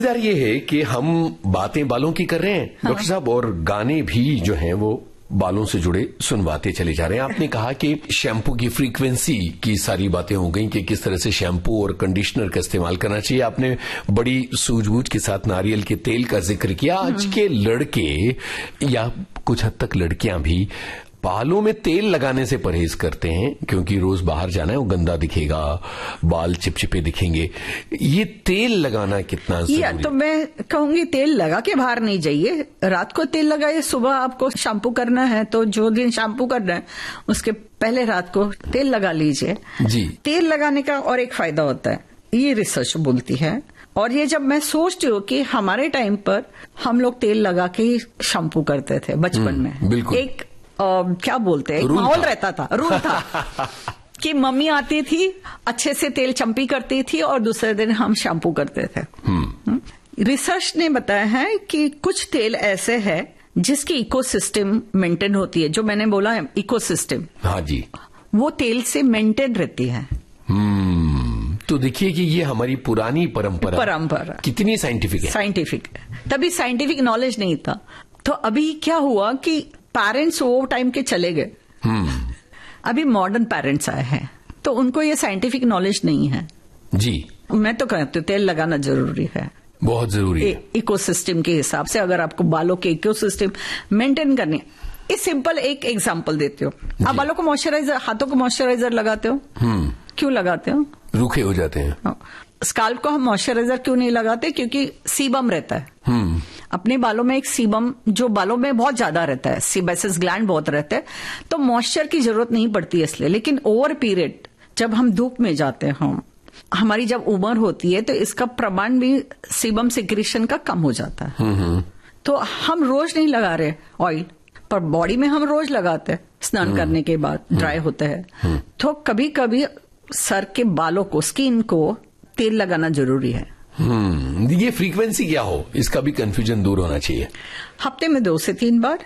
यार ये है कि हम बातें बालों की कर रहे हैं डॉक्टर साहब, और गाने भी जो हैं वो बालों से जुड़े सुनवाते चले जा रहे हैं। आपने कहा कि शैम्पू की फ्रीक्वेंसी की सारी बातें हो गई कि किस तरह से शैम्पू और कंडीशनर का इस्तेमाल करना चाहिए। आपने बड़ी सूझबूझ के साथ नारियल के तेल का जिक्र किया। आज के लड़के या कुछ हद तक लड़कियां भी बालों में तेल लगाने से परहेज करते हैं क्योंकि रोज बाहर जाना है, वो गंदा दिखेगा, बाल चिपचिपे दिखेंगे। ये तेल लगाना कितना जरूरी है? तो मैं कहूंगी तेल लगा के बाहर नहीं जाइए, रात को तेल लगाइए। सुबह आपको शैम्पू करना है तो जो दिन शैम्पू करना है उसके पहले रात को तेल लगा लीजिए जी। तेल लगाने का और एक फायदा होता है, ये रिसर्च बोलती है, और ये जब मैं सोचती हूँ कि हमारे टाइम पर हम लोग तेल लगा के ही शैम्पू करते थे बचपन में। बिल्कुल। एक क्या बोलते हैं, माहौल रहता था, रूल था कि मम्मी आती थी, अच्छे से तेल चंपी करती थी और दूसरे दिन हम शैम्पू करते थे। रिसर्च ने बताया है कि कुछ तेल ऐसे है जिसकी इकोसिस्टम मेंटेन होती है, जो मैंने बोला है इकोसिस्टम, हाँ जी, वो तेल से मेंटेन रहती है। तो देखिए कि ये हमारी पुरानी परंपरा कितनी साइंटिफिक है। साइंटिफिक, तभी साइंटिफिक नॉलेज नहीं था। तो अभी क्या हुआ कि पेरेंट्स वो टाइम के चले गए, अभी मॉडर्न पेरेंट्स आए हैं तो उनको ये साइंटिफिक नॉलेज नहीं है जी। मैं तो कहती हूँ तेल लगाना जरूरी है, बहुत जरूरी है। इकोसिस्टम के हिसाब से अगर आपको बालों के इकोसिस्टम मेंटेन करनी। इस सिंपल एक एग्जांपल देती हूँ, आप बालों को मॉइस्चराइजर, हाथों को मॉइस्चराइजर लगाते हो, क्यों लगाते हो? रूखे हो जाते हैं। स्काल्प को हम मॉइस्चराइजर क्यों नहीं लगाते? क्योंकि सीबम रहता है अपने बालों में, एक सीबम जो बालों में बहुत ज्यादा रहता है, सीबेसिस ग्लैंड बहुत रहते हैं, तो मॉइस्चर की जरूरत नहीं पड़ती है इसलिए। लेकिन ओवर पीरियड जब हम धूप में जाते हैं, हमारी जब उम्र होती है तो इसका प्रमाण भी सीबम सिक्रीशन का कम हो जाता है। तो हम रोज नहीं लगा रहे ऑयल, पर बॉडी में हम रोज लगाते हैं स्नान करने के बाद, ड्राई होते हैं। तो कभी कभी सर के बालों को, स्किन को तेल लगाना जरूरी है। ये फ्रीक्वेंसी क्या हो, इसका भी कंफ्यूजन दूर होना चाहिए। हफ्ते में 2 से 3 बार।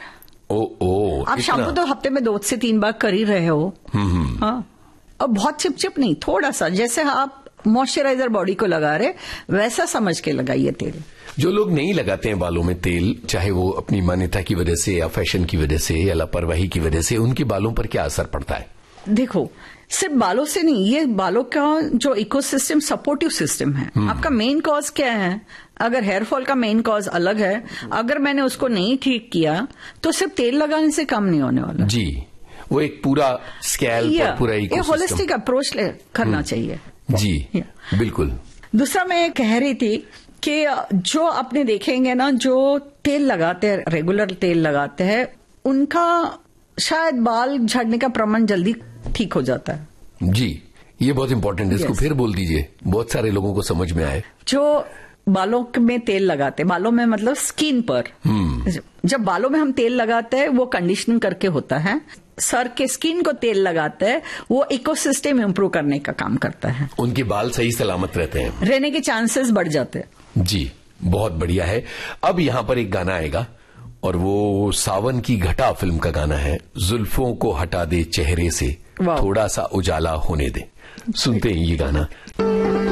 आप शैम्पू तो हफ्ते में 2 से 3 बार कर ही रहे हो। हाँ, और बहुत चिपचिप नहीं, थोड़ा सा, जैसे आप मॉइस्चराइजर बॉडी को लगा रहे वैसा समझ के लगाइए तेल। जो लोग नहीं लगाते हैं बालों में तेल, चाहे वो अपनी मान्यता की वजह से या फैशन की वजह से या लापरवाही की वजह से, उनके बालों पर क्या असर पड़ता है? देखो, सिर्फ बालों से नहीं, ये बालों का जो इकोसिस्टम सपोर्टिव सिस्टम है। आपका मेन कॉज क्या है? अगर हेयर फॉल का मेन कॉज अलग है, अगर मैंने उसको नहीं ठीक किया तो सिर्फ तेल लगाने से कम नहीं होने वाला जी। वो एक पूरा स्कैल्प और पूरा इकोसिस्टम, होलिस्टिक अप्रोच करना चाहिए जी। बिल्कुल। दूसरा मैं कह रही थी कि जो आपने देखेंगे ना, जो तेल लगाते हैं, रेगुलर तेल लगाते हैं, उनका शायद बाल झड़ने का प्रमाण जल्दी ठीक हो जाता है जी। ये बहुत इंपॉर्टेंट है, इसको फिर बोल दीजिए, बहुत सारे लोगों को समझ में आए। जो बालों में तेल लगाते, बालों में मतलब स्किन पर, जब बालों में हम तेल लगाते हैं वो कंडीशनिंग करके होता है। सर के स्किन को तेल लगाते हैं, वो इकोसिस्टम इंप्रूव करने का काम करता है, उनके बाल सही सलामत रहते हैं, रहने के चांसेस बढ़ जाते हैं जी। बहुत बढ़िया है। अब यहाँ पर एक गाना आएगा और वो सावन की घटा फिल्म का गाना है, जुल्फों को हटा दे चेहरे से, थोड़ा सा उजाला होने दे। सुनते हैं ये गाना।